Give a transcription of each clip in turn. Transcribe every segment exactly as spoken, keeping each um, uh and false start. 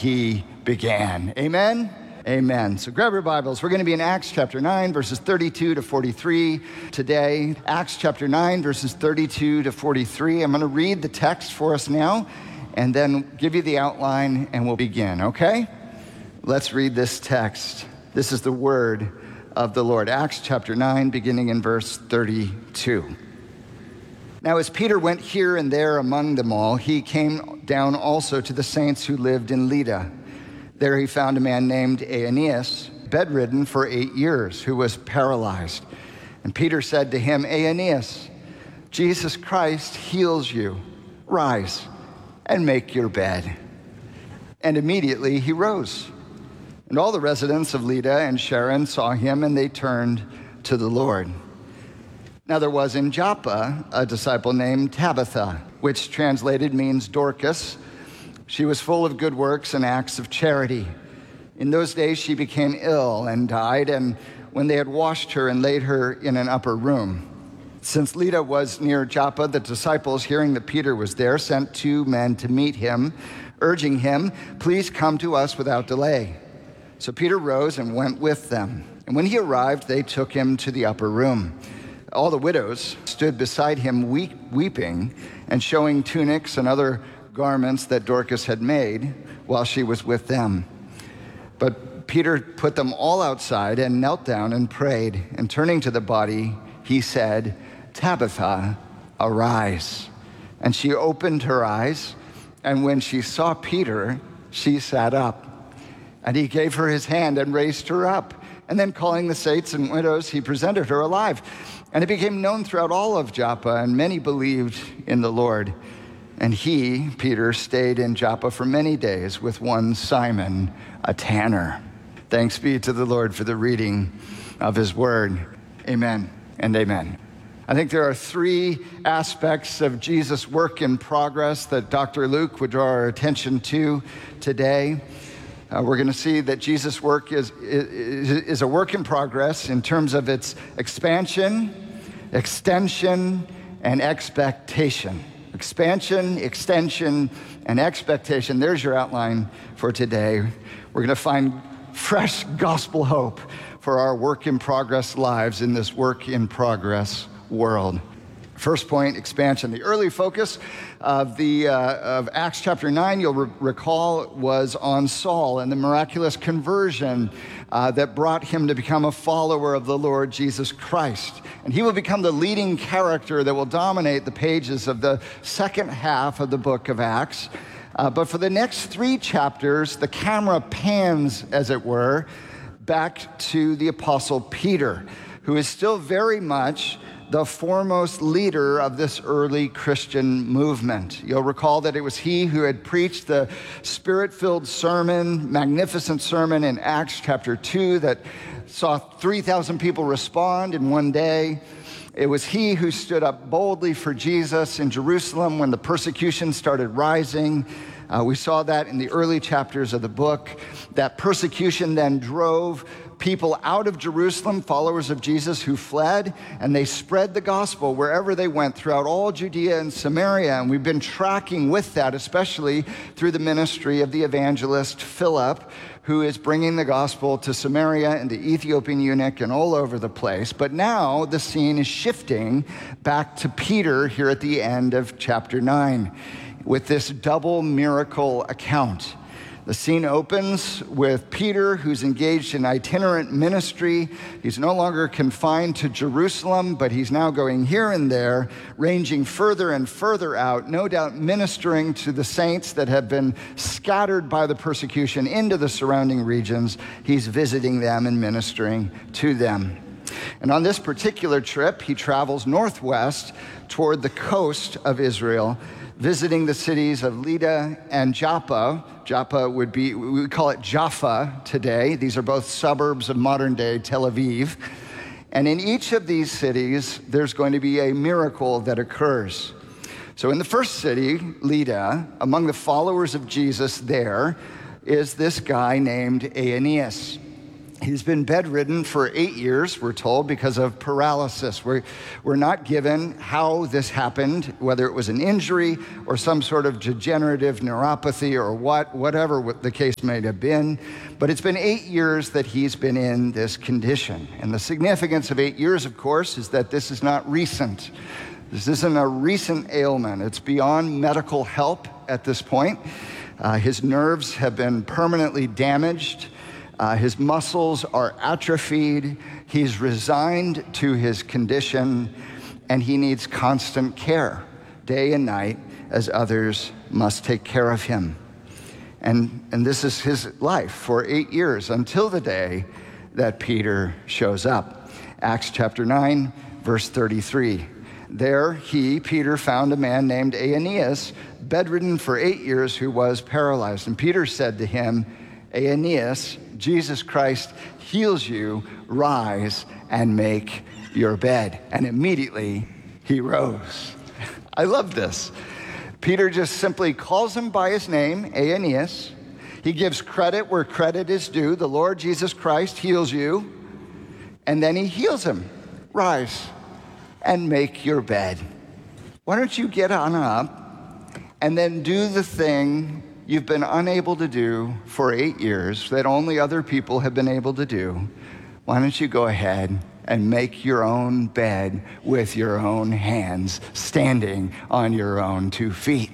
he began. Amen? Amen. So grab your Bibles. We're going to be in Acts chapter nine, verses thirty-two to forty-three today. Acts chapter nine, verses thirty-two to forty-three. I'm going to read the text for us now and then give you the outline and we'll begin, okay? Let's read this text. This is the word of the Lord. Acts chapter nine, beginning in verse thirty-two. Now, as Peter went here and there among them all, he came down also to the saints who lived in Lydda. There he found a man named Aeneas, bedridden for eight years, who was paralyzed. And Peter said to him, Aeneas, Jesus Christ heals you. Rise and make your bed. And immediately he rose. And all the residents of Lydda and Sharon saw him, and they turned to the Lord. Now there was in Joppa a disciple named Tabitha, which translated means Dorcas. She was full of good works and acts of charity. In those days she became ill and died, and when they had washed her and laid her in an upper room. Since Lydda was near Joppa, the disciples, hearing that Peter was there, sent two men to meet him, urging him, please come to us without delay. So Peter rose and went with them. And when he arrived, they took him to the upper room. All the widows stood beside him weep, weeping and showing tunics and other garments that Dorcas had made while she was with them. But Peter put them all outside and knelt down and prayed. And turning to the body, he said, Tabitha, arise. And she opened her eyes, and when she saw Peter, she sat up. And he gave her his hand and raised her up. And then calling the saints and widows, he presented her alive. And it became known throughout all of Joppa, and many believed in the Lord. And he, Peter, stayed in Joppa for many days with one Simon, a tanner. Thanks be to the Lord for the reading of his word. Amen and amen. I think there are three aspects of Jesus' work in progress that Doctor Luke would draw our attention to today. Uh, we're going to see that Jesus' work is, is, is a work in progress in terms of its expansion, extension, and expectation. Expansion, extension, and expectation. There's your outline for today. We're going to find fresh gospel hope for our work in progress lives in this work in progress world. First point, expansion. The early focus of the uh, of Acts chapter nine, you'll re- recall, was on Saul and the miraculous conversion uh, that brought him to become a follower of the Lord Jesus Christ. And he will become the leading character that will dominate the pages of the second half of the book of Acts. Uh, but for the next three chapters, the camera pans, as it were, back to the Apostle Peter, who is still very much the foremost leader of this early Christian movement. You'll recall that it was he who had preached the Spirit-filled sermon, magnificent sermon in Acts chapter two that saw three thousand people respond in one day. It was he who stood up boldly for Jesus in Jerusalem when the persecution started rising. Uh, we saw that in the early chapters of the book. That persecution then drove people out of Jerusalem, followers of Jesus who fled, and they spread the gospel wherever they went throughout all Judea and Samaria. And we've been tracking with that, especially through the ministry of the evangelist Philip, who is bringing the gospel to Samaria and the Ethiopian eunuch and all over the place. But now the scene is shifting back to Peter here at the end of chapter nine with this double miracle account. The scene opens with Peter, who's engaged in itinerant ministry. He's no longer confined to Jerusalem, but he's now going here and there, ranging further and further out, no doubt ministering to the saints that have been scattered by the persecution into the surrounding regions. He's visiting them and ministering to them. And on this particular trip, he travels northwest toward the coast of Israel, visiting the cities of Lydda and Joppa. Joppa would be, we would call it Jaffa today. These are both suburbs of modern-day Tel Aviv. And in each of these cities, there's going to be a miracle that occurs. So in the first city, Lydda, among the followers of Jesus there, is this guy named Aeneas. He's been bedridden for eight years, we're told, because of paralysis. We're, we're not given how this happened, whether it was an injury or some sort of degenerative neuropathy or what, whatever the case may have been. But it's been eight years that he's been in this condition. And the significance of eight years, of course, is that this is not recent. This isn't a recent ailment. It's beyond medical help at this point. Uh, his nerves have been permanently damaged. Uh, his muscles are atrophied. He's resigned to his condition, and he needs constant care, day and night, as others must take care of him. And, and this is his life for eight years until the day that Peter shows up. Acts chapter nine, verse thirty-three. There he, Peter, found a man named Aeneas, bedridden for eight years, who was paralyzed. And Peter said to him, Aeneas, Jesus Christ heals you, rise and make your bed. And immediately he rose. I love this. Peter just simply calls him by his name, Aeneas. He gives credit where credit is due. The Lord Jesus Christ heals you. And then he heals him. Rise and make your bed. Why don't you get on up and then do the thing you've been unable to do for eight years that only other people have been able to do? Why don't you go ahead and make your own bed with your own hands, standing on your own two feet?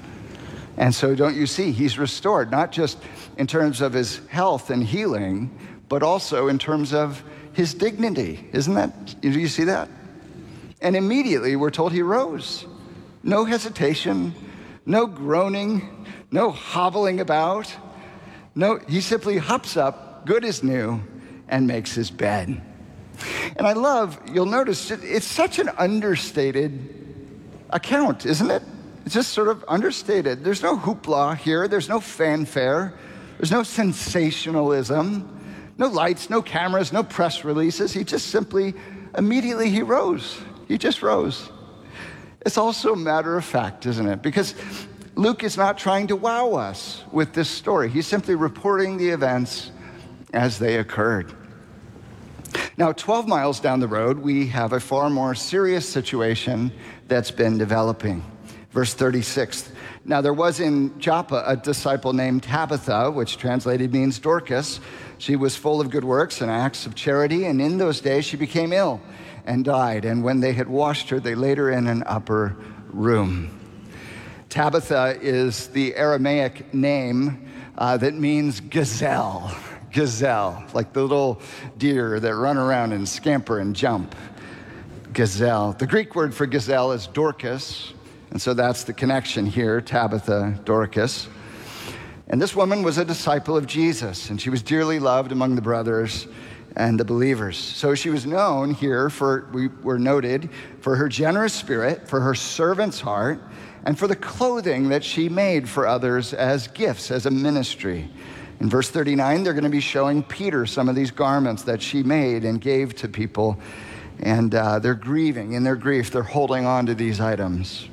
And so don't you see, he's restored, not just in terms of his health and healing, but also in terms of his dignity. Isn't that, do you see that? And immediately we're told he rose. No hesitation, no groaning, no hobbling about. No, he simply hops up, good as new, and makes his bed. And I love, you'll notice, it's such an understated account, isn't it? It's just sort of understated. There's no hoopla here. There's no fanfare. There's no sensationalism, no lights, no cameras, no press releases. He just simply, immediately he rose. He just rose. It's also a matter of fact, isn't it? Because Luke is not trying to wow us with this story. He's simply reporting the events as they occurred. Now, twelve miles down the road, we have a far more serious situation that's been developing. Verse thirty-six, now there was in Joppa a disciple named Tabitha, which translated means Dorcas. She was full of good works and acts of charity, and in those days she became ill and died. And when they had washed her, they laid her in an upper room. Tabitha is the Aramaic name uh, that means gazelle. Gazelle, like the little deer that run around and scamper and jump. Gazelle. The Greek word for gazelle is Dorcas, and so that's the connection here, Tabitha, Dorcas. And this woman was a disciple of Jesus, and she was dearly loved among the brothers and the believers. So she was known here for, we were noted, for her generous spirit, for her servant's heart, and for the clothing that she made for others as gifts, as a ministry. In verse thirty-nine, they're going to be showing Peter some of these garments that she made and gave to people. And uh, they're grieving. In their grief, they're holding on to these items.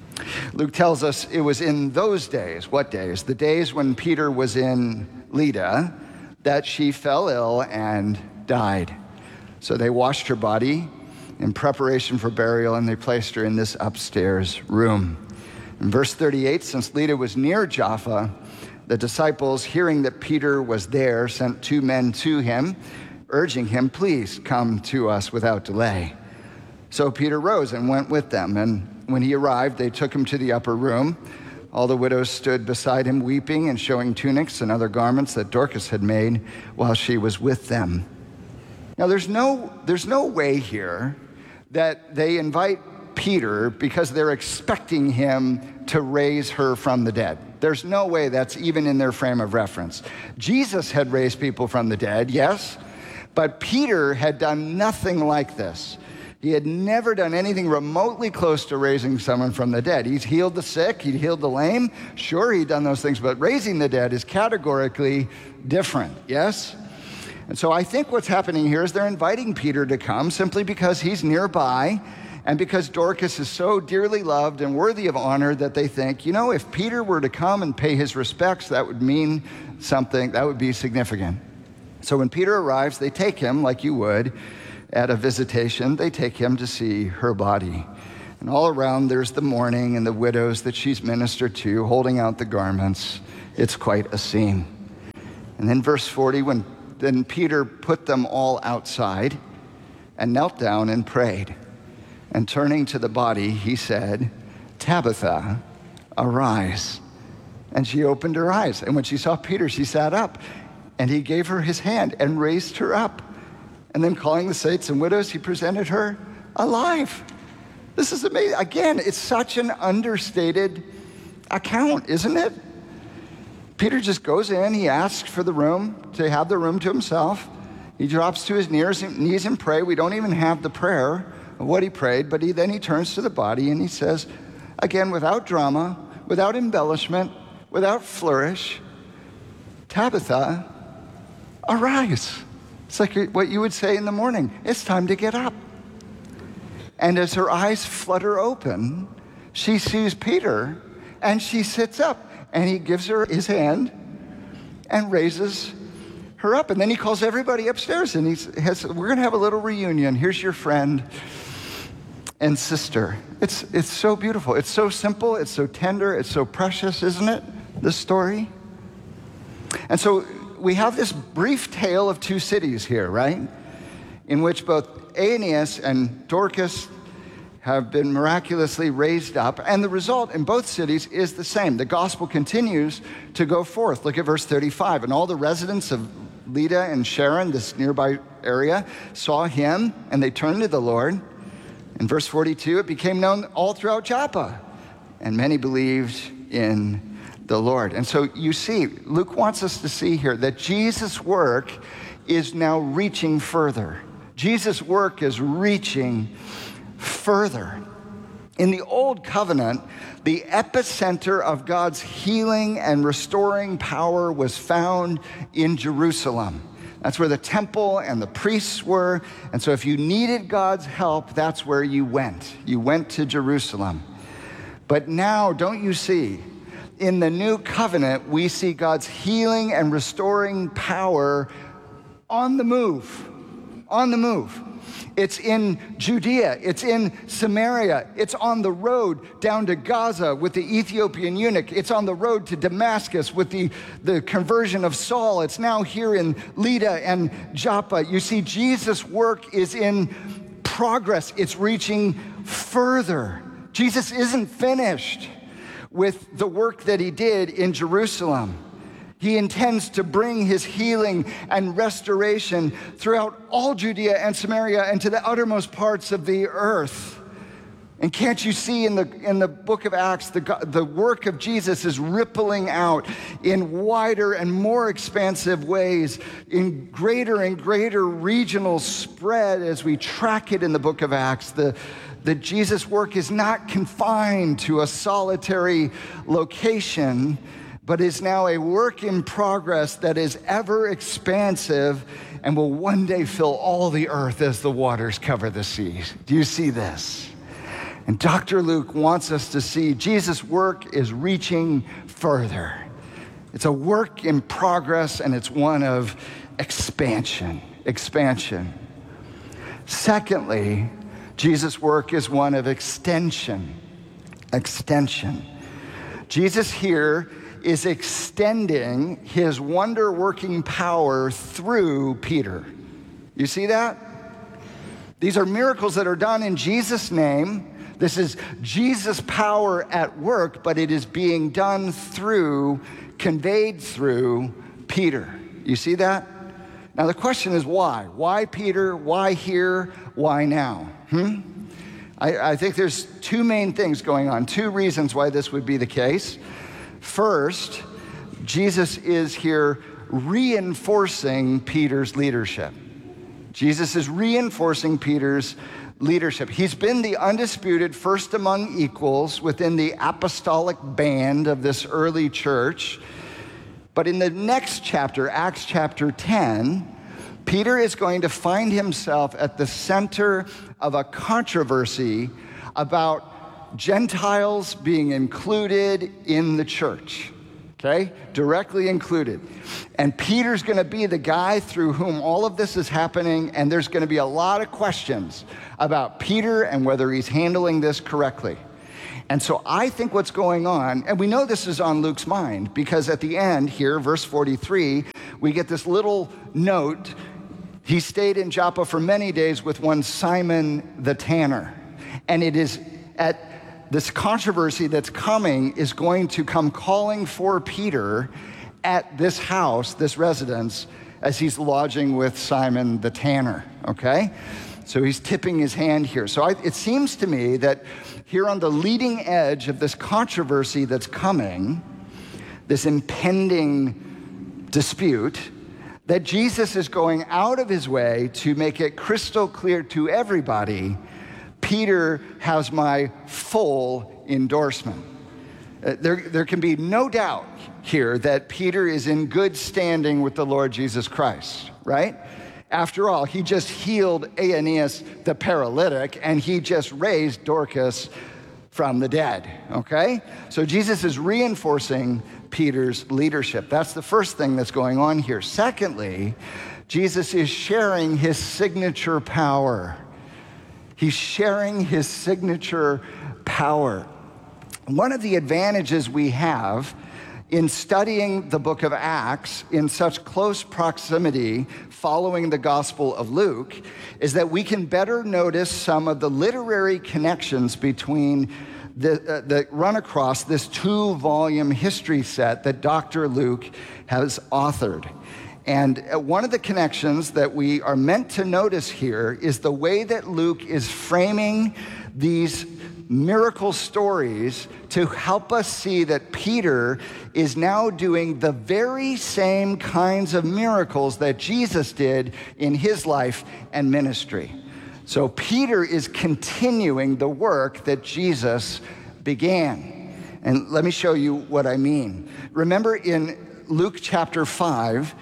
Luke tells us it was in those days, what days? The days when Peter was in Lydda, that she fell ill and died. So they washed her body in preparation for burial, and they placed her in this upstairs room. In verse thirty-eight, since Lydda was near Joppa, the disciples, hearing that Peter was there, sent two men to him, urging him, please come to us without delay. So Peter rose and went with them, and when he arrived, they took him to the upper room. All the widows stood beside him, weeping and showing tunics and other garments that Dorcas had made while she was with them. Now, there's no, there's no way here that they invite Peter because they're expecting him to raise her from the dead. There's no way that's even in their frame of reference. Jesus had raised people from the dead, yes, but Peter had done nothing like this. He had never done anything remotely close to raising someone from the dead. He's healed the sick, he'd healed the lame. Sure, he'd done those things, but raising the dead is categorically different, yes? And so I think what's happening here is they're inviting Peter to come simply because he's nearby and because Dorcas is so dearly loved and worthy of honor that they think, you know, if Peter were to come and pay his respects, that would mean something, that would be significant. So when Peter arrives, they take him, like you would at a visitation, they take him to see her body. And all around, there's the mourning and the widows that she's ministered to, holding out the garments. It's quite a scene. And then verse forty, when then Peter put them all outside and knelt down and prayed. And turning to the body, he said, "Tabitha, arise." And she opened her eyes. And when she saw Peter, she sat up. And he gave her his hand and raised her up. And then calling the saints and widows, he presented her alive. This is amazing. Again, it's such an understated account, isn't it? Peter just goes in, he asks for the room, to have the room to himself. He drops to his knees knees and pray. We don't even have the prayer of what he prayed, but he, then he turns to the body and he says, again, without drama, without embellishment, without flourish, "Tabitha, arise." It's like what you would say in the morning. It's time to get up. And as her eyes flutter open, she sees Peter and she sits up. And he gives her his hand and raises her up. And then he calls everybody upstairs and he has, "We're going to have a little reunion. Here's your friend and sister." It's, it's so beautiful. It's so simple. It's so tender. It's so precious, isn't it? This story. And so we have this brief tale of two cities here, right? In which both Aeneas and Dorcas have been miraculously raised up, and the result in both cities is the same. The gospel continues to go forth. Look at verse thirty-five. "And all the residents of Lydda and Sharon, this nearby area, saw him, and they turned to the Lord." In verse forty-two, "It became known all throughout Joppa, and many believed in the Lord." And so you see, Luke wants us to see here that Jesus' work is now reaching further. Jesus' work is reaching further. In the Old Covenant, the epicenter of God's healing and restoring power was found in Jerusalem. That's where the temple and the priests were. And so if you needed God's help, that's where you went. You went to Jerusalem. But now, don't you see, in the new covenant, we see God's healing and restoring power on the move. On the move. It's in Judea, it's in Samaria, it's on the road down to Gaza with the Ethiopian eunuch, it's on the road to Damascus with the, the conversion of Saul, it's now here in Lydda and Joppa. You see, Jesus' work is in progress, it's reaching further. Jesus isn't finished with the work that he did in Jerusalem. He intends to bring his healing and restoration throughout all Judea and Samaria and to the uttermost parts of the earth. And can't you see in the, in the book of Acts, the, the work of Jesus is rippling out in wider and more expansive ways, in greater and greater regional spread as we track it in the book of Acts. The, the Jesus work is not confined to a solitary location, but is now a work in progress that is ever expansive and will one day fill all the earth as the waters cover the seas. Do you see this? And Doctor Luke wants us to see Jesus' work is reaching further. It's a work in progress, and it's one of expansion, expansion. Secondly, Jesus' work is one of extension, extension. Jesus here is extending his wonder-working power through Peter. You see that? These are miracles that are done in Jesus' name. This is Jesus' power at work, but it is being done through, conveyed through Peter. You see that? Now the question is why? Why Peter? Why here? Why now? Hmm? I, I think there's two main things going on, two reasons why this would be the case. First, Jesus is here reinforcing Peter's leadership. Jesus is reinforcing Peter's leadership. He's been the undisputed first among equals within the apostolic band of this early church. But in the next chapter, Acts chapter ten, Peter is going to find himself at the center of a controversy about Gentiles being included in the church. okay? Directly included. And Peter's gonna be the guy through whom all of this is happening, and there's gonna be a lot of questions about Peter and whether he's handling this correctly. And so I think what's going on, and we know this is on Luke's mind, because at the end here, verse forty-three, we get this little note. He stayed in Joppa for many days with one Simon the tanner. And it is at this controversy that's coming is going to come calling for Peter at this house, this residence, as he's lodging with Simon the tanner, okay? So he's tipping his hand here. So I, it seems to me that here on the leading edge of this controversy that's coming, this impending dispute, that Jesus is going out of his way to make it crystal clear to everybody, Peter has my full endorsement. Uh, there, there can be no doubt here that Peter is in good standing with the Lord Jesus Christ, right? After all, he just healed Aeneas the paralytic, and he just raised Dorcas from the dead, okay? So Jesus is reinforcing Peter's leadership. That's the first thing that's going on here. Secondly, Jesus is sharing his signature power. He's sharing his signature power. One of the advantages we have in studying the book of Acts in such close proximity following the Gospel of Luke is that we can better notice some of the literary connections between the, uh, that run across this two-volume history set that Doctor Luke has authored. And one of the connections that we are meant to notice here is the way that Luke is framing these miracle stories to help us see that Peter is now doing the very same kinds of miracles that Jesus did in his life and ministry. So Peter is continuing the work that Jesus began. And let me show you what I mean. Remember in Luke chapter five,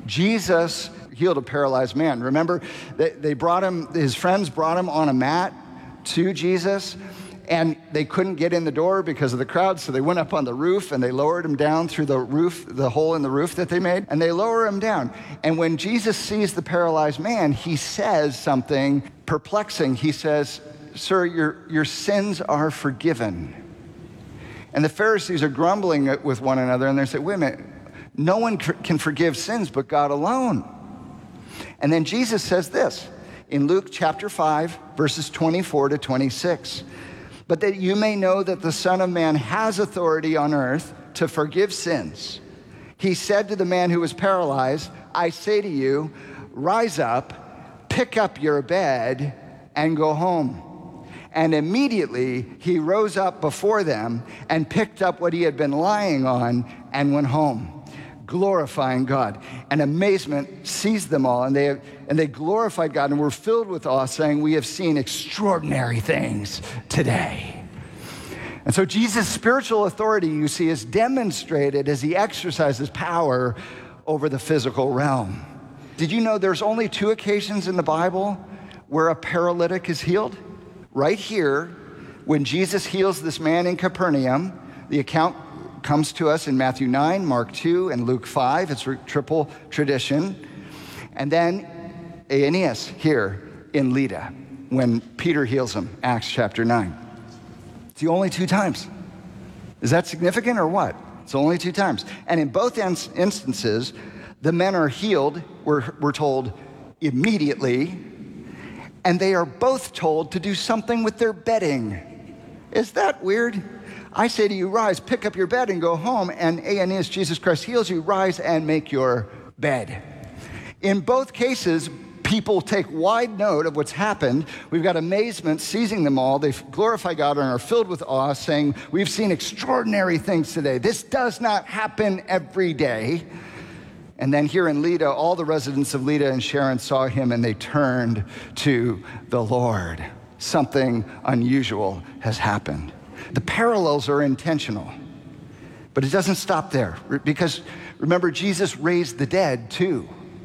Jesus healed a paralyzed man. Remember, they, they brought him, his friends brought him on a mat to Jesus, and they couldn't get in the door because of the crowd, so they went up on the roof and they lowered him down through the roof, the hole in the roof that they made, and they lower him down. And when Jesus sees the paralyzed man, he says something perplexing. He says, "Sir, your, your sins are forgiven." And the Pharisees are grumbling with one another, and they say, wait a minute, no one can forgive sins but God alone. And then Jesus says this in Luke chapter five, verses twenty-four to twenty-six. "But that you may know that the Son of Man has authority on earth to forgive sins. He said to the man who was paralyzed, I say to you, rise up, pick up your bed, and go home. And immediately he rose up before them and picked up what he had been lying on and went home, glorifying God. And amazement seized them all, and they, and they glorified God and were filled with awe, saying, we have seen extraordinary things today." And so Jesus' spiritual authority, you see, is demonstrated as he exercises power over the physical realm. Did you know there's only two occasions in the Bible where a paralytic is healed? Right here, when Jesus heals this man in Capernaum, the account comes to us in Matthew nine, Mark two, and Luke five. It's a triple tradition. And then Aeneas here in Lydda, when Peter heals him, Acts chapter nine. It's the only two times. Is that significant or what? It's only two times. And in both instances, the men are healed, we're, we're told, immediately, and they are both told to do something with their bedding. Is that weird? I say to you, rise, pick up your bed and go home, and Aeneas, Jesus Christ heals you, rise and make your bed. In both cases, people take wide note of what's happened. We've got amazement seizing them all. They glorify God and are filled with awe, saying, we've seen extraordinary things today. This does not happen every day. And then here in Lydda, all the residents of Lydda and Sharon saw him and they turned to the Lord. Something unusual has happened. The parallels are intentional, but it doesn't stop there, because remember, Jesus raised the dead too.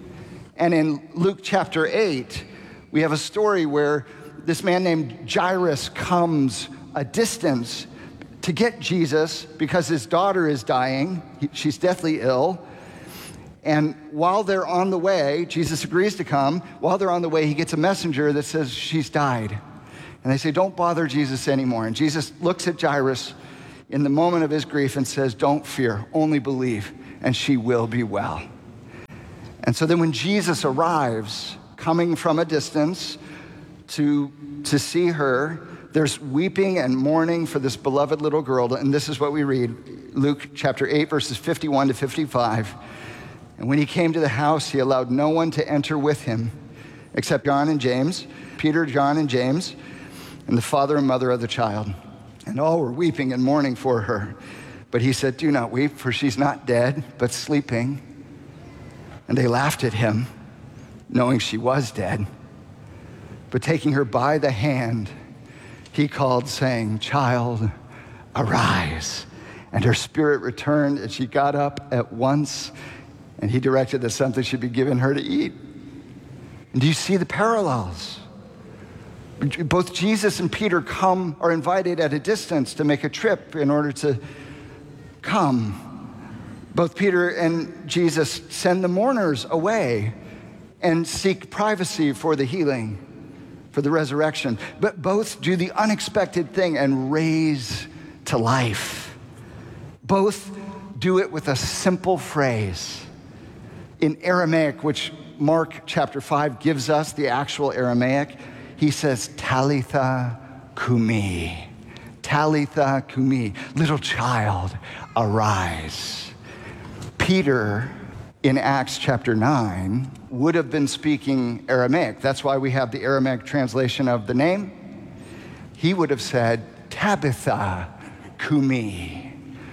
And in Luke chapter eight, we have a story where this man named Jairus comes a distance to get Jesus because his daughter is dying. She's deathly ill. And while they're on the way, Jesus agrees to come. While they're on the way, he gets a messenger that says she's died. And they say, don't bother Jesus anymore. And Jesus looks at Jairus in the moment of his grief and says, don't fear, only believe, and she will be well. And so then when Jesus arrives, coming from a distance to, to see her, there's weeping and mourning for this beloved little girl. And this is what we read, Luke chapter eight, verses fifty-one to fifty-five. And when he came to the house, he allowed no one to enter with him except John and James, Peter, John, and James, and the father and mother of the child. And all were weeping and mourning for her. But he said, do not weep, for she's not dead, but sleeping. And they laughed at him, knowing she was dead. But taking her by the hand, he called, saying, child, arise. And her spirit returned, and she got up at once. And he directed that something should be given her to eat. And do you see the parallels? Both Jesus and Peter come, are invited at a distance to make a trip in order to come. Both Peter and Jesus send the mourners away and seek privacy for the healing, for the resurrection. But both do the unexpected thing and raise to life. Both do it with a simple phrase. In Aramaic, which Mark chapter five gives us, the actual Aramaic, he says, Talitha kumi. Talitha kumi. Little child, arise. Peter, in Acts chapter nine, would have been speaking Aramaic. That's why we have the Aramaic translation of the name. He would have said, Tabitha kumi.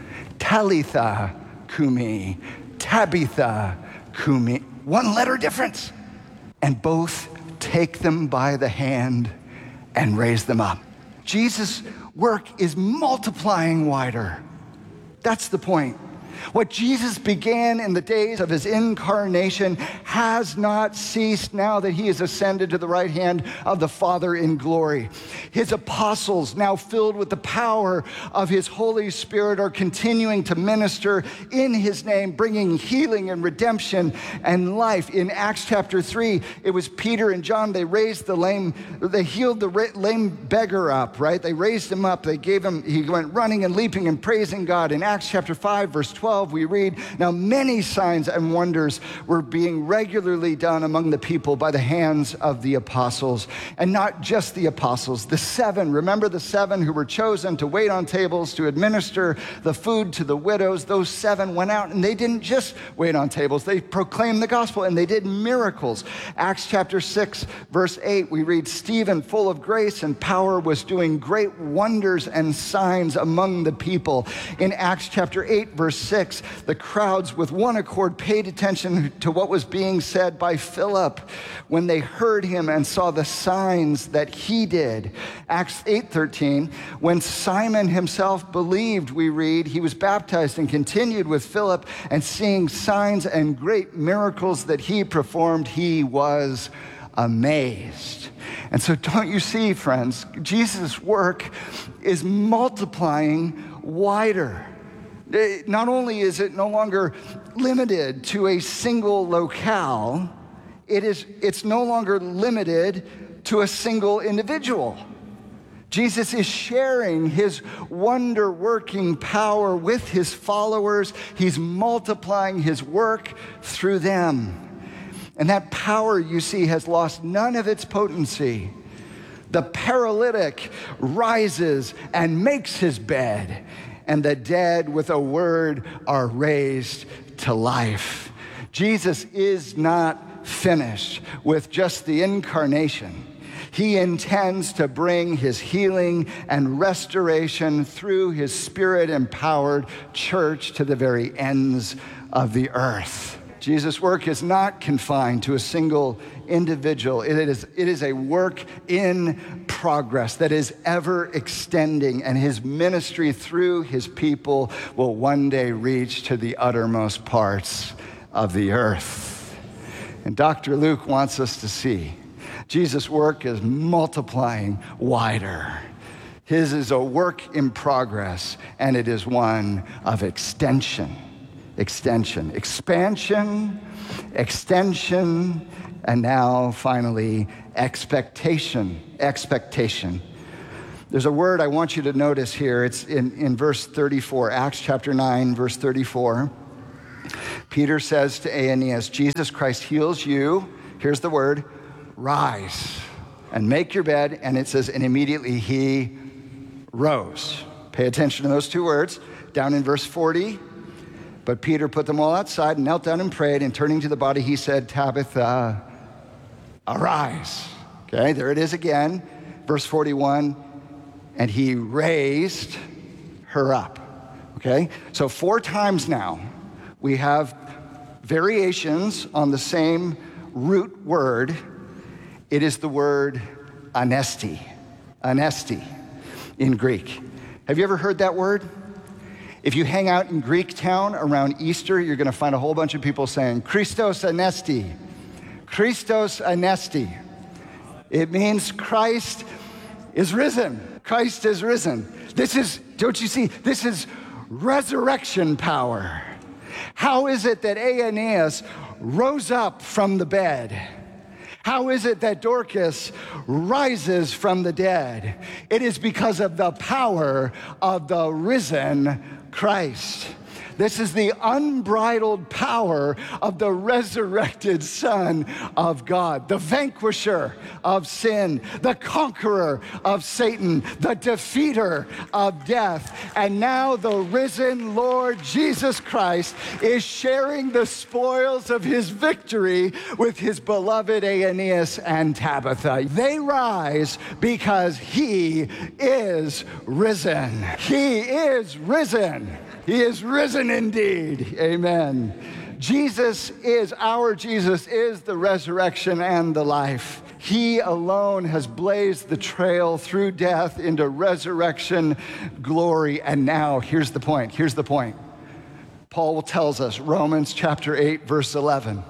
Talitha kumi. Tabitha kumi. One letter difference. And both take them by the hand and raise them up. Jesus' work is multiplying wider. That's the point. What Jesus began in the days of his incarnation has not ceased now that he is ascended to the right hand of the Father in glory. His apostles, now filled with the power of his Holy Spirit, are continuing to minister in his name, bringing healing and redemption and life. In Acts chapter three, it was Peter and John. They raised the lame, they healed the lame beggar up, right? They raised him up. They gave him, he went running and leaping and praising God. In Acts chapter five, verse twelve, we read, now many signs and wonders were being regularly done among the people by the hands of the apostles. And not just the apostles, the seven. Remember the seven who were chosen to wait on tables, to administer the food to the widows? Those seven went out and they didn't just wait on tables. They proclaimed the gospel and they did miracles. Acts chapter six, verse eight, we read, Stephen, full of grace and power, was doing great wonders and signs among the people. In Acts chapter eight, verse six, the crowds with one accord paid attention to what was being said by Philip when they heard him and saw the signs that he did. Acts eight thirteen, when Simon himself believed, we read, he was baptized and continued with Philip, and seeing signs and great miracles that he performed, he was amazed. And so don't you see, friends, Jesus' work is multiplying wider. Not only is it no longer limited to a single locale, it is, it's no longer limited to a single individual. Jesus is sharing his wonder-working power with his followers. He's multiplying his work through them. And that power, you see, has lost none of its potency. The paralytic rises and makes his bed, and the dead with a word are raised to life. Jesus is not finished with just the incarnation. He intends to bring his healing and restoration through his Spirit-empowered church to the very ends of the earth. Jesus' work is not confined to a single individual. It is, it is a work in progress that is ever extending, and his ministry through his people will one day reach to the uttermost parts of the earth. And Doctor Luke wants us to see Jesus' work is multiplying wider. His is a work in progress, and it is one of extension, extension, expansion, extension, and now finally expectation, expectation. There's a word I want you to notice here. It's in, in verse thirty-four, Acts chapter nine, verse thirty-four. Peter says to Aeneas, Jesus Christ heals you. Here's the word, rise and make your bed. And it says, and immediately he rose. Pay attention to those two words. Down in verse forty, but Peter put them all outside and knelt down and prayed, and turning to the body, he said, Tabitha, arise. Okay, there it is again. Verse forty-one, and he raised her up. Okay, so four times now we have variations on the same root word. It is the word anesti, anesti in Greek. Have you ever heard that word? If you hang out in Greek town around Easter, you're going to find a whole bunch of people saying, Christos anesti, Christos anesti. It means Christ is risen. Christ is risen. This is, don't you see, this is resurrection power. How is it that Aeneas rose up from the bed? How is it that Dorcas rises from the dead? It is because of the power of the risen Christ. This is the unbridled power of the resurrected Son of God, the vanquisher of sin, the conqueror of Satan, the defeater of death. And now the risen Lord Jesus Christ is sharing the spoils of his victory with his beloved Aeneas and Tabitha. They rise because he is risen. He is risen. He is risen indeed. Amen. Jesus is, our Jesus is the resurrection and the life. He alone has blazed the trail through death into resurrection glory. And now, here's the point. Here's the point. Paul tells us, Romans chapter eight, verse eleven,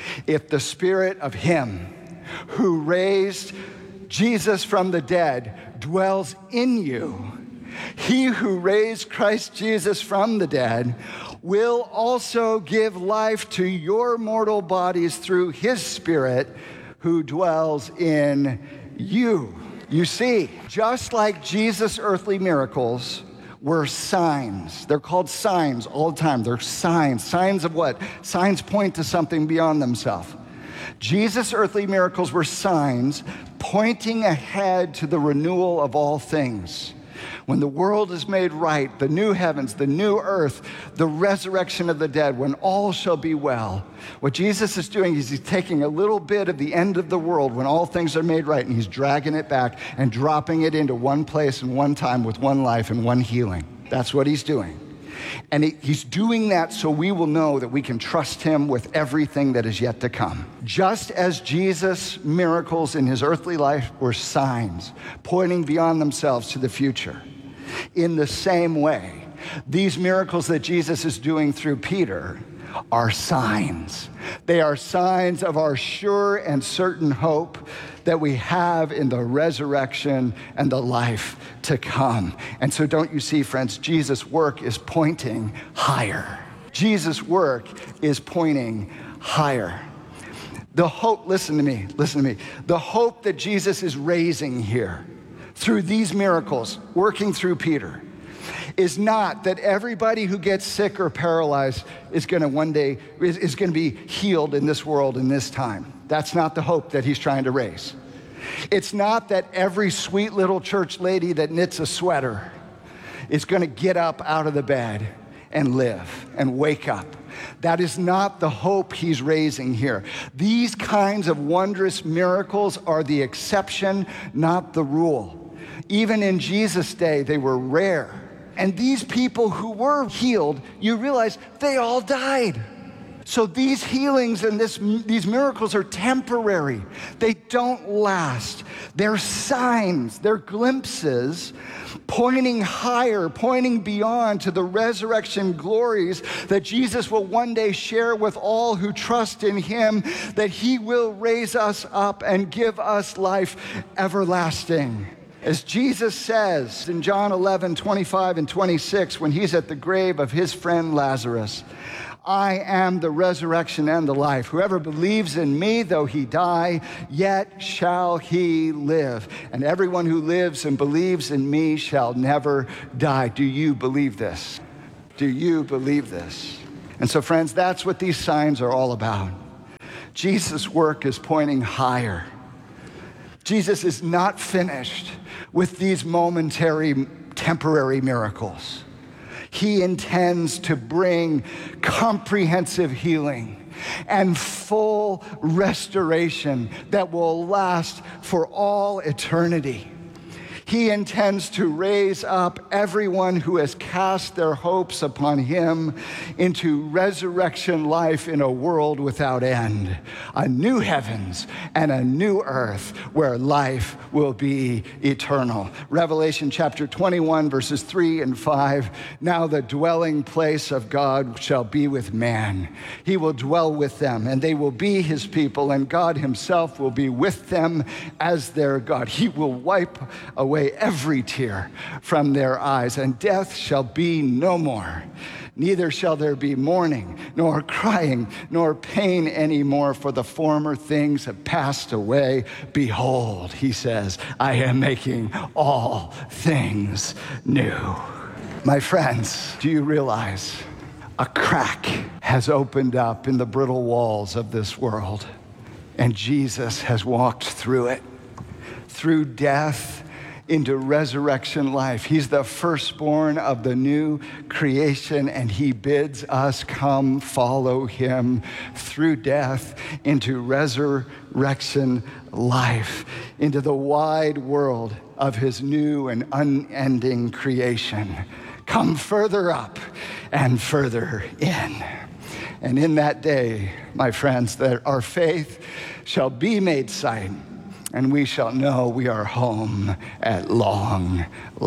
if the spirit of him who raised Jesus from the dead dwells in you, he who raised Christ Jesus from the dead will also give life to your mortal bodies through his Spirit who dwells in you. You see, just like Jesus' earthly miracles were signs. They're called signs all the time. They're signs. Signs of what? Signs point to something beyond themselves. Jesus' earthly miracles were signs pointing ahead to the renewal of all things. When the world is made right, the new heavens, the new earth, the resurrection of the dead, when all shall be well. What Jesus is doing is he's taking a little bit of the end of the world when all things are made right, and he's dragging it back and dropping it into one place and one time with one life and one healing. That's what he's doing. And he, he's doing that so we will know that we can trust him with everything that is yet to come. Just as Jesus' miracles in his earthly life were signs pointing beyond themselves to the future, in the same way, these miracles that Jesus is doing through Peter are signs. They are signs of our sure and certain hope that we have in the resurrection and the life to come. And so don't you see, friends, Jesus' work is pointing higher. Jesus' work is pointing higher. The hope, listen to me, listen to me. The hope that Jesus is raising here through these miracles, working through Peter, is not that everybody who gets sick or paralyzed is going to one day, is, is going to be healed in this world in this time. That's not the hope that he's trying to raise. It's not that every sweet little church lady that knits a sweater is going to get up out of the bed and live and wake up. That is not the hope he's raising here. These kinds of wondrous miracles are the exception, not the rule. Even in Jesus' day, they were rare. And these people who were healed, you realize they all died. So these healings and this, these miracles are temporary. They don't last. They're signs, they're glimpses pointing higher, pointing beyond to the resurrection glories that Jesus will one day share with all who trust in him, that he will raise us up and give us life everlasting. As Jesus says in John eleven, twenty-five and twenty-six, when he's at the grave of his friend Lazarus, I am the resurrection and the life. Whoever believes in me, though he die, yet shall he live. And everyone who lives and believes in me shall never die. Do you believe this? Do you believe this? And so, friends, that's what these signs are all about. Jesus' work is pointing higher. Jesus is not finished with these momentary, temporary miracles. He intends to bring comprehensive healing and full restoration that will last for all eternity. He intends to raise up everyone who has cast their hopes upon him into resurrection life in a world without end, a new heavens and a new earth where life will be eternal. Revelation chapter twenty-one, verses three and five, now the dwelling place of God shall be with man. He will dwell with them, and they will be his people, and God himself will be with them as their God. He will wipe away every tear from their eyes, and death shall be no more. Neither shall there be mourning, nor crying, nor pain anymore, for the former things have passed away. Behold, he says, I am making all things new. My friends, do you realize a crack has opened up in the brittle walls of this world, and Jesus has walked through it, through death into resurrection life. He's the firstborn of the new creation, and he bids us come follow him through death into resurrection life, into the wide world of his new and unending creation. Come further up and further in. And in that day, my friends, that our faith shall be made sight, and we shall know we are home at long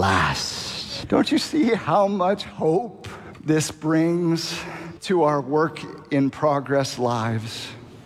last. Don't you see how much hope this brings to our work in progress lives?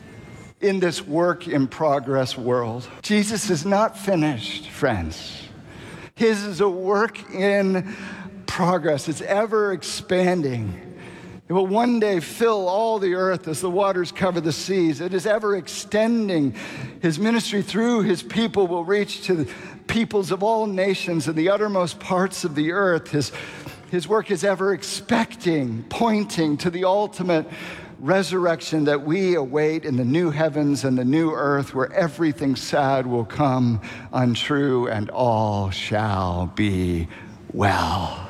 In this work in progress world, Jesus is not finished, friends. His is a work in progress. It's ever expanding. It will one day fill all the earth as the waters cover the seas. It is ever extending. His ministry through his people will reach to the peoples of all nations and the uttermost parts of the earth. His, his work is ever expecting, pointing to the ultimate resurrection that we await in the new heavens and the new earth, where everything sad will come untrue and all shall be well.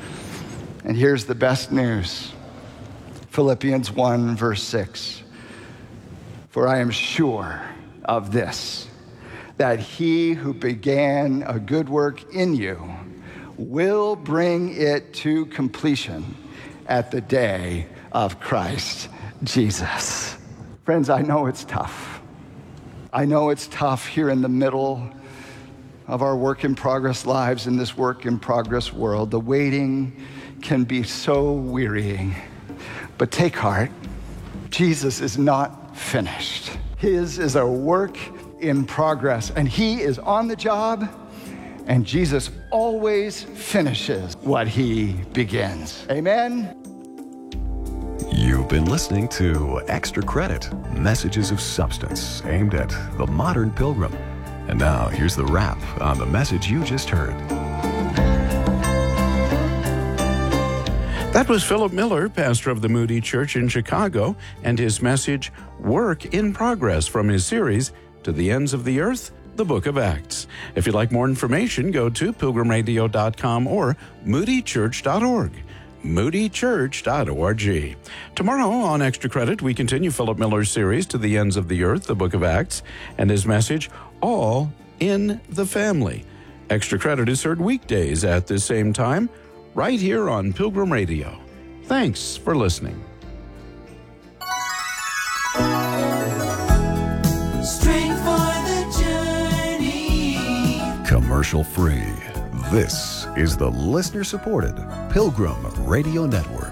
And here's the best news. Philippians one, verse six. For I am sure of this, that he who began a good work in you will bring it to completion at the day of Christ Jesus. Friends, I know it's tough. I know it's tough here in the middle of our work in progress lives in this work in progress world. The waiting can be so wearying. But take heart, Jesus is not finished. His is a work in progress, and he is on the job, and Jesus always finishes what he begins. Amen? You've been listening to Extra Credit, messages of substance aimed at the modern pilgrim. And now here's the wrap on the message you just heard. That was Philip Miller, pastor of the Moody Church in Chicago, and his message, Work in Progress, from his series, To the Ends of the Earth, the Book of Acts. If you'd like more information, go to pilgrim radio dot com or moody church dot org. moody church dot org. Tomorrow on Extra Credit, we continue Philip Miller's series, To the Ends of the Earth, the Book of Acts, and his message, All in the Family. Extra Credit is heard weekdays at the same time, right here on Pilgrim Radio. Thanks for listening. Strength for the journey. Commercial free. This is the listener-supported Pilgrim Radio Network.